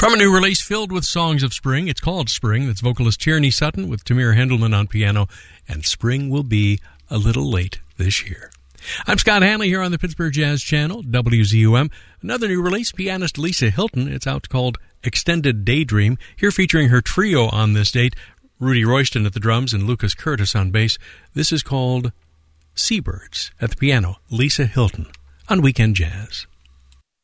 From a new release filled with songs of spring, it's called Spring. That's vocalist Tierney Sutton with Tamir Hendelman on piano, and spring will be a little late this year. I'm Scott Hanley here on the Pittsburgh Jazz Channel, WZUM. Another new release, pianist Lisa Hilton. It's out called Extended Daydream. Here featuring her trio on this date, Rudy Royston at the drums and Lucas Curtis on bass. This is called Seabirds. At the piano, Lisa Hilton on Weekend Jazz.